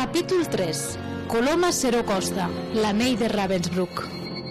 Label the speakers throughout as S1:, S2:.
S1: Capítol 3. Coloma Seró Costa, l'anell de Ravensbrück.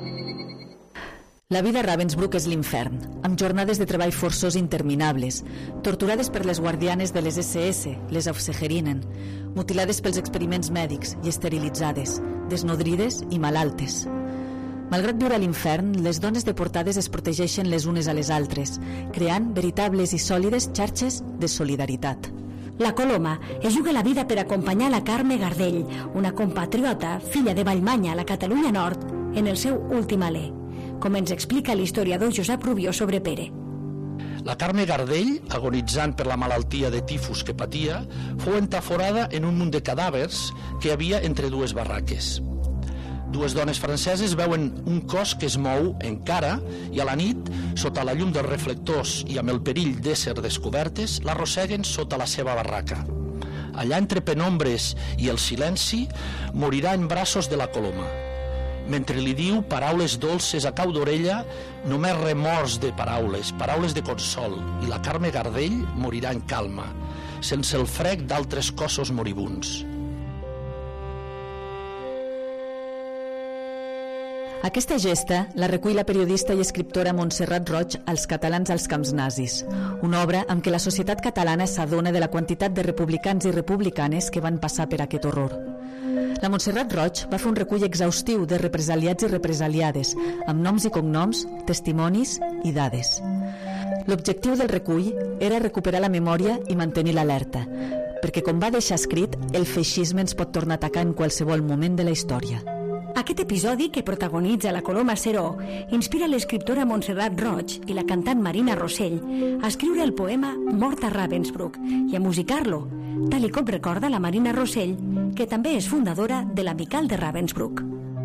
S2: La vida a Ravensbrück és l'infern, amb jornades de treball forçós interminables, torturades per les guardianes de les SS, les Aufseherinnen, mutilades pels experiments mèdics i esterilitzades, desnodrides i malaltes. Malgrat viure a l'infern, les dones deportades es protegeixen les unes a les altres, creant veritables i sòlides xarxes de solidaritat.
S3: La Coloma es juga la vida per acompanyar la Carme Gardell, una compatriota, filla de Vallmanya, a la Catalunya Nord, en el seu últim alè, com ens explica l'historiador Josep Rubió sobre Pere.
S4: La Carme Gardell, agonitzant per la malaltia de tifus que patia, fou entaforada en un munt de cadàvers que hi havia entre dues barraques. Dues dones franceses veuen un cos que es mou encara i a la nit, sota la llum dels reflectors i amb el perill d'ésser descobertes, l'arrosseguen sota la seva barraca. Allà entre penombres i el silenci, morirà en braços de la Coloma. Mentre li diu paraules dolces a cau d'orella, només remors de paraules, paraules de consol, i la Carme Gardell morirà en calma, sense el frec d'altres cossos moribuns.
S2: Aquesta gesta la recull la periodista i escriptora Montserrat Roig als Catalans als camps nazis, una obra amb què la societat catalana s'adona de la quantitat de republicans i republicanes que van passar per aquest horror. La Montserrat Roig va fer un recull exhaustiu de represaliats i represaliades, amb noms i cognoms, testimonis i dades. L'objectiu del recull era recuperar la memòria i mantenir l'alerta, perquè, com va deixar escrit, el feixisme ens pot tornar a atacar en qualsevol moment de la història.
S3: Aquest episodi, que protagonitza la Coloma Seró, inspira l'escriptora Montserrat Roig i la cantant Marina Rossell a escriure el poema Mort a Ravensbrück i a musicar-lo, tal i com recorda la Marina Rossell, que també és fundadora de l'Amical de Ravensbrück.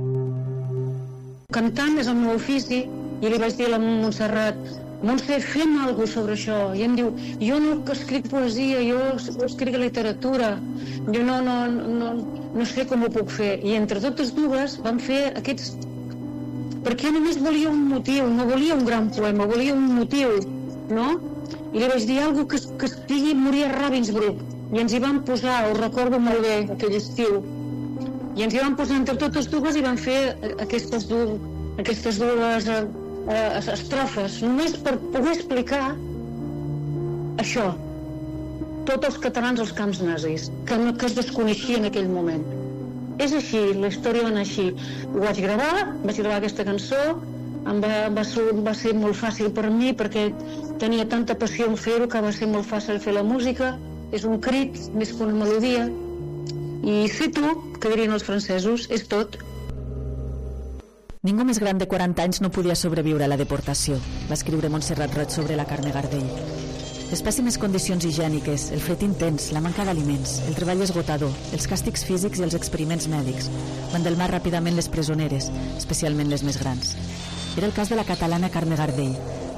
S5: Cantant és el meu ofici i li vaig dir a la Montserrat: Montse, fem alguna cosa sobre això. I em diu: jo no escric poesia, jo escric literatura, jo no sé com ho puc fer. I entre totes dues vam fer aquests... Perquè jo només volia un motiu, no volia un gran poema, volia un motiu, no? I li vaig dir alguna cosa que estigui morir a Ravensbrück. I ens hi vam posar, ho recordo molt bé, aquell estiu. I ens hi vam posar entre totes dues i vam fer aquestes dues estrofes, només per poder explicar això, tots els catalans als camps nazis, que es desconeixia en aquell moment. És així, la història va anar així. Ho vaig gravar aquesta cançó, va ser molt fàcil per mi perquè tenia tanta passió en fer-ho que va ser molt fàcil fer la música. És un crit més que una melodia, i fer-ho, que dirien els francesos, és tot.
S2: Ningú més gran de 40 anys no podia sobreviure a la deportació, va escriure Montserrat Roig sobre la Carme Gardell. Les pèssimes condicions higièniques, el fred intens, la manca d'aliments, el treball esgotador, els càstigs físics i els experiments mèdics van delmar ràpidament les presoneres, especialment les més grans. Era el cas de la catalana Carme Gardell.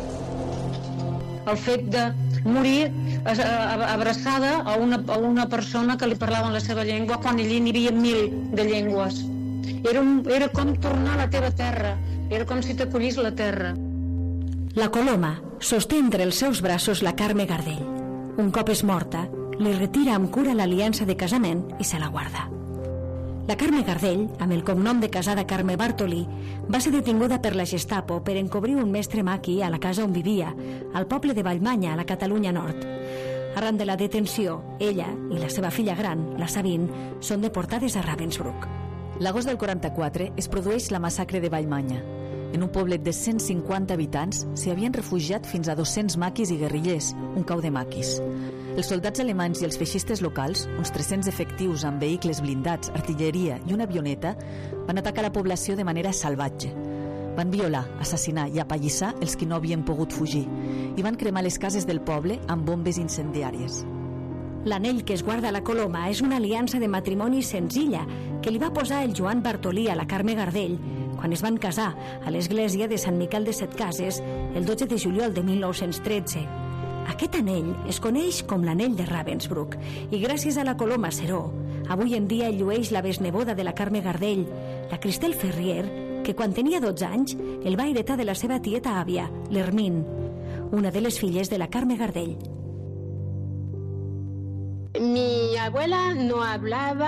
S5: El fet de morir abraçada a una persona que li parlava en la seva llengua quan allí n'hi havia 1000 de llengües. Era com tornar a la teva terra, era com si t'acollís la terra.
S3: La Coloma sosté entre els seus braços la Carme Gardell. Un cop és morta, li retira amb cura l'aliança de casament i se la guarda. La Carme Gardell, amb el cognom de casada Carme Bartolí, va ser detinguda per la Gestapo per encobrir un mestre maqui a la casa on vivia, al poble de Vallmanya, a la Catalunya Nord. Arran de la detenció, ella i la seva filla gran, la Sabine, són deportades a Ravensbrück.
S2: L'agost del 44 es produeix la massacre de Vallmanya. En un poblet de 150 habitants s'hi havien refugiat fins a 200 maquis i guerrillers, un cau de maquis. Els soldats alemanys i els feixistes locals, uns 300 efectius amb vehicles blindats, artilleria i una avioneta, van atacar la població de manera salvatge. Van violar, assassinar i apallissar els que no havien pogut fugir i van cremar les cases del poble amb bombes incendiàries.
S3: L'anell que es guarda a la Coloma és una aliança de matrimoni senzilla que li va posar el Joan Bartolí a la Carme Gardell quan es van casar a l'església de Sant Miquel de Setcases el 12 de juliol de 1913. Aquest anell es coneix com l'anell de Ravensbrück i gràcies a la Coloma Seró avui en dia llueix la besneboda de la Carme Gardell, la Cristel Ferrier, que quan tenia 12 anys el va heretar de la seva tieta àvia, l'Hermine, una de les filles de la Carme Gardell.
S6: Mi abuela no hablaba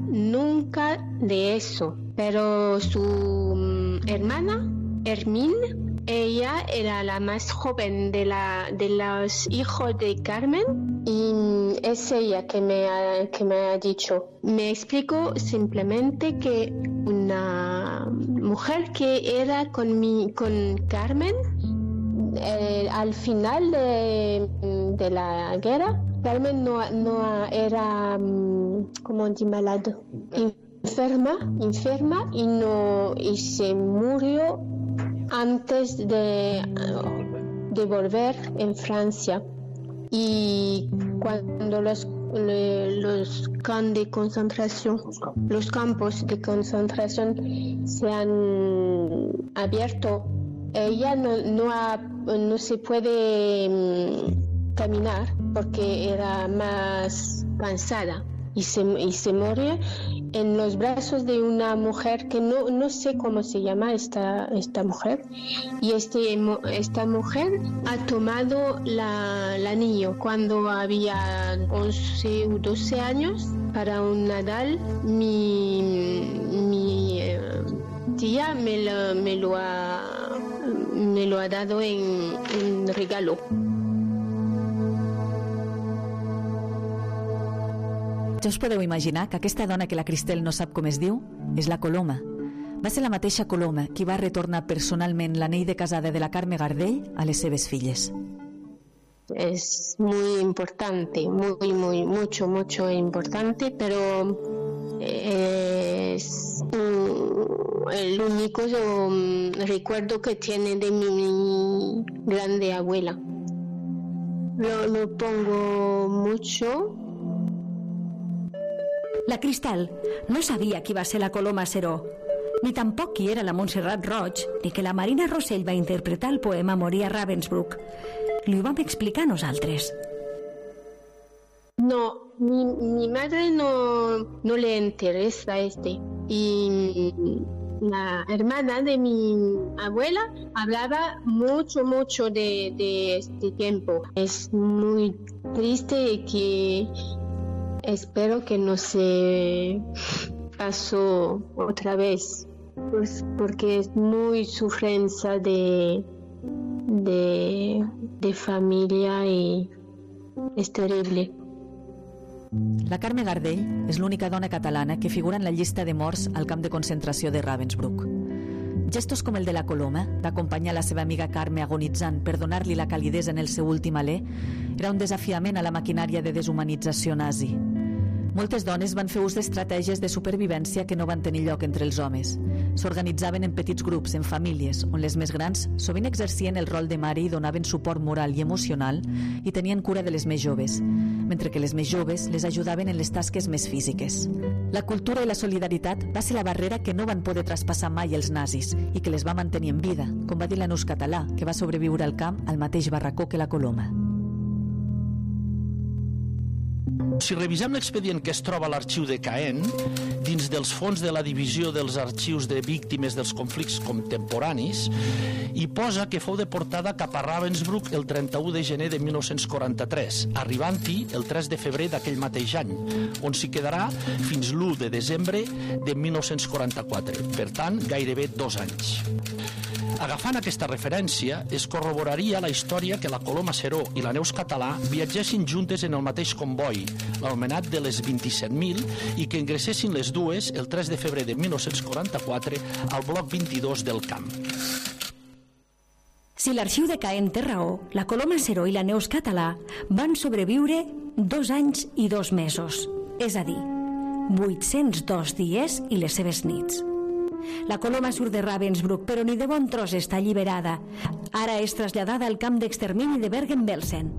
S6: nunca de eso, pero su hermana, Hermine, ella era la más joven de los hijos de Carmen y es ella que me ha dicho. Me explico simplemente que una mujer que era con Carmen al final de la guerra, Carmen no era, ¿cómo se llama? Enferma y se murió antes de volver en Francia. Y cuando los campos de concentración se han abierto, ella no se puede caminar porque era más cansada y se murió en los brazos de una mujer que no sé cómo se llama esta mujer, y esta mujer ha tomado la niño cuando había 11 o 12 años para un Nadal. Mi tía me lo ha dado en regalo.
S2: Ja us podeu imaginar que aquesta dona que la Cristel no sap com es diu és la Coloma. Va ser la mateixa Coloma qui va retornar personalment l'anell de casada de la Carme Gardell a les seves filles.
S6: Es muy importante, mucho importante, pero es el único recuerdo que tiene de mi grande abuela. Lo pongo mucho.
S3: La Cristal no sabia qui va ser la Coloma Seró, ni tampoc qui era la Montserrat Roig, ni que la Marina Rossell va interpretar el poema Morir a Ravensbrück. Li ho vam explicar nosaltres.
S6: No, mi madre no le interesa y la hermana de mi abuela hablaba mucho de este tiempo. Es muy triste que espero que no se pasó otra vez, pues porque es muy sufrencia de familia y es terrible.
S2: La Carme Gardell és l'única dona catalana que figura en la llista de morts al camp de concentració de Ravensbrück. Gestos com el de la Coloma, d'acompanyar la seva amiga Carme agonitzant per donar-li la calidesa en el seu últim alè, era un desafiament a la maquinària de deshumanització nazi. Moltes dones van fer ús d'estratègies de supervivència que no van tenir lloc entre els homes. S'organitzaven en petits grups, en famílies, on les més grans sovint exercien el rol de mare i donaven suport moral i emocional i tenien cura de les més joves, mentre que les més joves les ajudaven en les tasques més físiques. La cultura i la solidaritat va ser la barrera que no van poder traspassar mai els nazis i que les va mantenir en vida, com va dir l'Anús Català, que va sobreviure al camp al mateix barracó que la Coloma.
S4: Si revisem l'expedient que es troba a l'arxiu de Caen, dins dels fons de la divisió dels arxius de víctimes dels conflictes contemporanis, hi posa que fou deportada cap a Ravensbrück el 31 de gener de 1943, arribant-hi el 3 de febrer d'aquell mateix any, on s'hi quedarà fins l'1 de desembre de 1944, per tant, gairebé 2 anys. Agafant aquesta referència, es corroboraria la història que la Coloma Seró i la Neus Català viatgessin juntes en el mateix comboi, l'anomenat de les 27.000, i que ingressessin les dues el 3 de febrer de 1944 al bloc 22 del camp.
S3: Si l'arxiu de Caen té raó, la Coloma Seró i la Neus Català van sobreviure 2 anys i 2 mesos, és a dir, 802 dies i les seves nits. La Coloma surt de Ravensbrück, però ni de bon tros està alliberada. Ara és traslladada al camp d'extermini de Bergen-Belsen.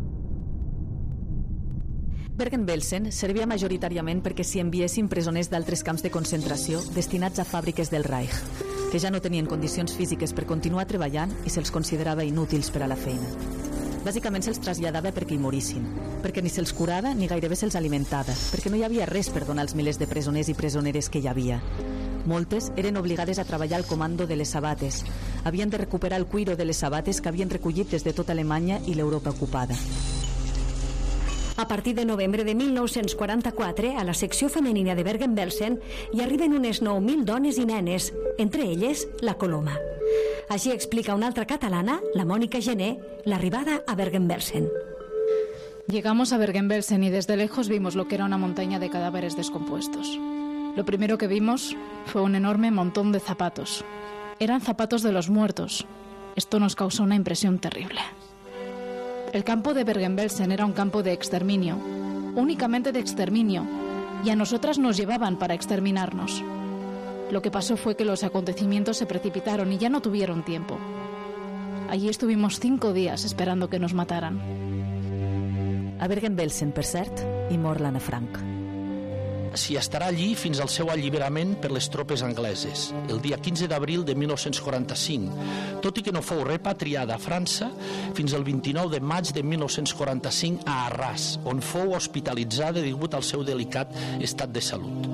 S2: Bergen-Belsen servia majoritàriament perquè s'hi enviessin presoners d'altres camps de concentració destinats a fàbriques del Reich, que ja no tenien condicions físiques per continuar treballant i se'ls considerava inútils per a la feina. Bàsicament se'ls traslladava perquè hi morissin, perquè ni se'ls curava ni gairebé se'ls alimentava, perquè no hi havia res per donar als milers de presoners i presoneres que hi havia. Moltes eren obligades a treballar al comando de les sabates. Havien de recuperar el cuiro de les sabates que havien recollit des de tota Alemanya i l'Europa ocupada.
S3: A partir de novembre de 1944, a la secció femenina de Bergen-Belsen hi arriben unes 9.000 dones i nenes, entre elles la Coloma. Així explica una altra catalana, la Mònica Gené, l'arribada a Bergen-Belsen.
S1: Llegamos a Bergen-Belsen y desde lejos vimos lo que era una montaña de cadáveres descompuestos. Lo primero que vimos fue un enorme montón de zapatos. Eran zapatos de los muertos. Esto nos causó una impresión terrible. El campo de Bergen-Belsen era un campo de exterminio, únicamente de exterminio, y a nosotras nos llevaban para exterminarnos. Lo que pasó fue que los acontecimientos se precipitaron y ya no tuvieron tiempo. Allí estuvimos 5 días esperando que nos mataran.
S2: A Bergen-Belsen, per cert, hi mor l'Anna Frank.
S4: S'hi estarà allí fins al seu alliberament per les tropes angleses, el dia 15 d'abril de 1945, tot i que no fou repatriada a França fins al 29 de maig de 1945 a Arràs, on fou hospitalitzada degut al seu delicat estat de salut.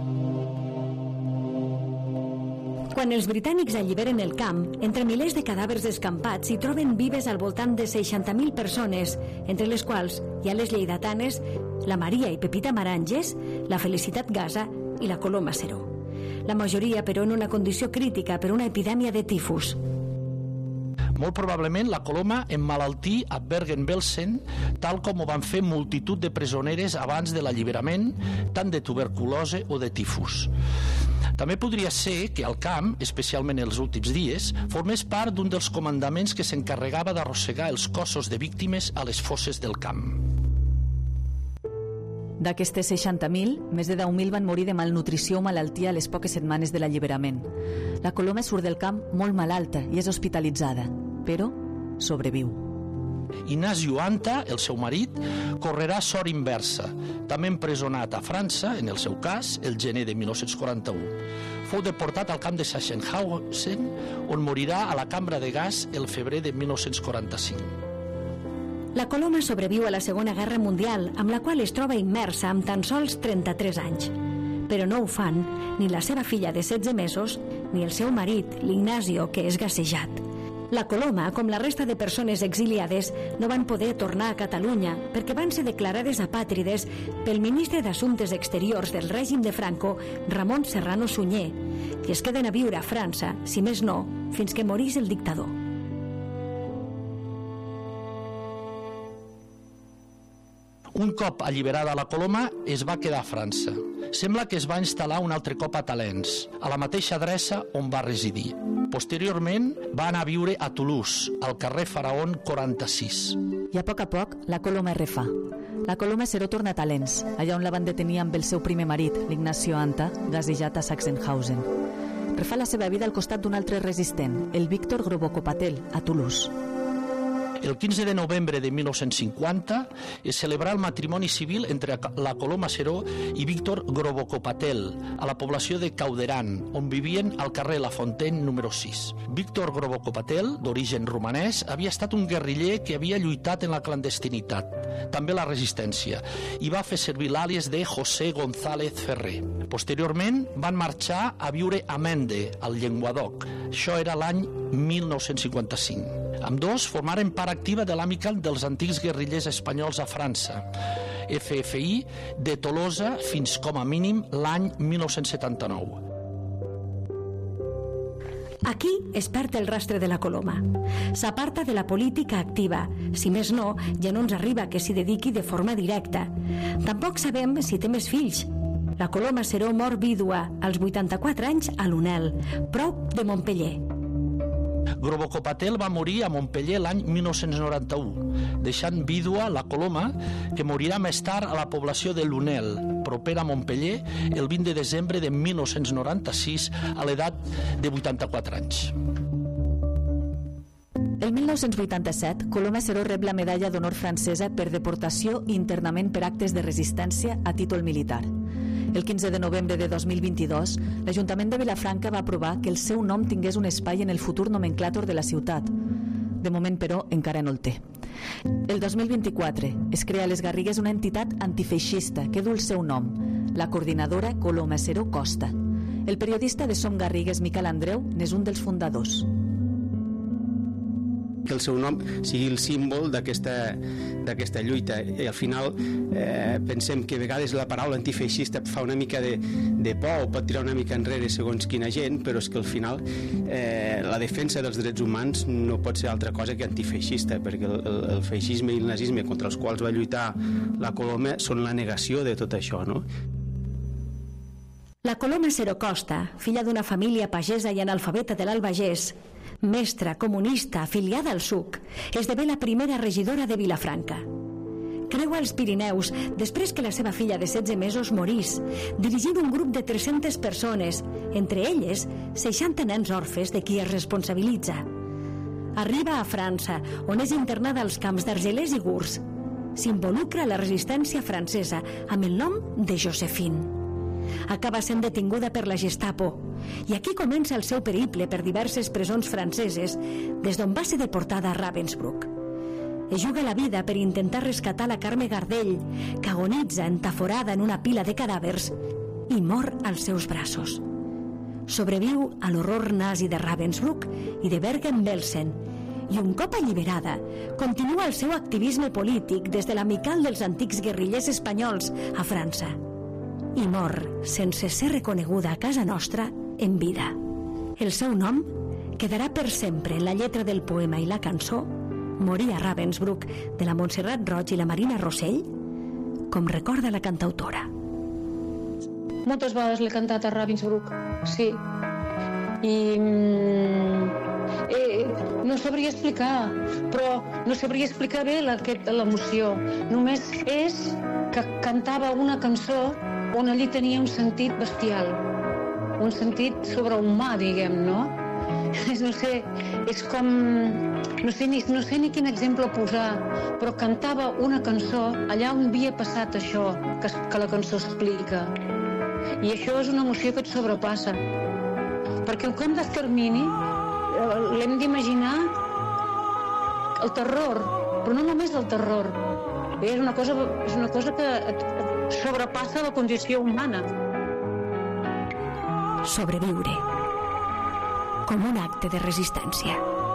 S3: Quan els britànics alliberen el camp, entre milers de cadàvers escampats s'hi troben vives al voltant de 60.000 persones, entre les quals hi ha les lleidatanes, la Maria i Pepita Maranges, la Felicitat Gasa i la Coloma Seró. La majoria, però, en una condició crítica per una epidèmia de tifus.
S4: Molt probablement la Coloma emmalaltí a Bergen-Belsen, tal com ho van fer multitud de presoneres abans de l'alliberament, tant de tuberculose o de tifus. També podria ser que el camp, especialment els últims dies, formés part d'un dels comandaments que s'encarregava d'arrossegar els cossos de víctimes a les fosses del camp.
S2: D'aquestes 60.000, més de 10.000 van morir de malnutrició o malaltia a les poques setmanes de l'alliberament. La Coloma surt del camp molt malalta i és hospitalitzada, però sobreviu.
S4: Ignasi Anta, el seu marit, correrà sort inversa, també empresonat a França, en el seu cas, el gener de 1941. Fou deportat al camp de Sachsenhausen, on morirà a la cambra de gas el febrer de 1945.
S3: La Coloma sobreviu a la Segona Guerra Mundial, amb la qual es troba immersa amb tan sols 33 anys. Però no ho fan ni la seva filla de 16 mesos, ni el seu marit, l'Ignacio, que és gasejat. La Coloma, com la resta de persones exiliades, no van poder tornar a Catalunya perquè van ser declarades apàtrides pel ministre d'Assumptes Exteriors del règim de Franco, Ramon Serrano Sunyer, i es queden a viure a França, si més no, fins que morís el dictador.
S4: Un cop alliberada la Coloma, es va quedar a França. Sembla que es va instal·lar un altre cop a Talens, a la mateixa adreça on va residir. Posteriorment, va anar a viure a Toulouse, al carrer Faraón 46.
S2: I a poc, la Coloma es refà. La Coloma Seró torna a Talens, allà on la van detenir amb el seu primer marit, l'Ignacio Anta, gasejat a Sachsenhausen. Refà la seva vida al costat d'un altre resistent, el Víctor Grobocopatel, a Toulouse.
S4: El 15 de novembre de 1950 es celebrà el matrimoni civil entre la Coloma Seró i Víctor Grobocopatel a la població de Cauderan, on vivien al carrer La Fontaine número 6. Víctor Grobocopatel, d'origen romanès, havia estat un guerriller que havia lluitat en la clandestinitat, també la resistència, i va fer servir l'àlies de José González Ferrer. Posteriorment van marxar a viure a Mende, al Llenguadoc. Això era l'any 1955. Ambdós formaren part activa de l'Amical dels antics guerrillers espanyols a França, FFI, de Tolosa fins com a mínim l'any 1979.
S3: Aquí es perd el rastre de la Coloma. S'aparta de la política activa. Si més no, ja no ens arriba que s'hi dediqui de forma directa. Tampoc sabem si té més fills. La Coloma Seró mor vídua als 84 anys a l'Unel, prop de Montpeller.
S4: Grobocopatel va morir a Montpeller l'any 1991, deixant vídua la Coloma, que morirà més tard a la població de l'Unel, propera a Montpeller, el 20 de desembre de 1996, a l'edat de 84 anys.
S2: El 1987, Coloma Seró rep la medalla d'honor francesa per deportació i internament per actes de resistència a títol militar. El 15 de novembre de 2022, l'Ajuntament de Vilafranca va aprovar que el seu nom tingués un espai en el futur nomenclàtor de la ciutat. De moment, però, encara no el té. El 2024 es crea a les Garrigues una entitat antifeixista que du el seu nom, la Coordinadora Coloma Seró Costa. El periodista de Som Garrigues, Miquel Andreu, n'és un dels fundadors.
S7: que el seu nom sigui el símbol d'aquesta lluita. I al final pensem que a vegades la paraula antifeixista fa una mica de por o pot tirar una mica enrere segons quina gent, però és que al final la defensa dels drets humans no pot ser altra cosa que antifeixista, perquè el feixisme i el nazisme contra els quals va lluitar la Coloma són la negació de tot això, no?
S3: La Coloma Cero Costa, filla d'una família pagesa i analfabeta de l'Albagés, mestra comunista afiliada al SUC, esdevé la primera regidora de Vilafranca. Creua els Pirineus després que la seva filla de 16 mesos morís, dirigint un grup de 300 persones, entre elles 60 nens orfes de qui es responsabilitza. Arriba a França, on és internada als camps d'Argelers i Gurs. S'involucra a la resistència francesa amb el nom de Josephine. Acaba sent detinguda per la Gestapo i aquí comença el seu periple per diverses presons franceses des d'on va ser deportada a Ravensbrück. Es juga la vida per intentar rescatar la Carme Gardell, que agonitza entaforada en una pila de cadàvers i mor als seus braços. Sobreviu a l'horror nazi de Ravensbrück i de Bergen-Belsen i un cop alliberada continua el seu activisme polític des de l'amical dels antics guerrillers espanyols a França i mor sense ser reconeguda a casa nostra en vida. El seu nom quedarà per sempre en la lletra del poema i la cançó Morir a Ravensbrück de la Montserrat Roig i la Marina Rossell, com recorda la cantautora.
S5: Moltes vegades l'he cantat a Ravensbrück, sí. I no sabria explicar, però no sabria explicar bé l'emoció. Només és que cantava una cançó on allí tenia un sentit bestial, un sentit sobrehumà, diguem, no? No sé, és com... No sé ni quin exemple posar, però cantava una cançó allà on havia passat això que la cançó explica. I això és una emoció que et sobrepassa. Perquè un camp d'extermini l'hem d'imaginar el terror, però no només el terror. És una cosa que et sobrepassa la condició humana.
S3: Sobreviure com un acte de resistència.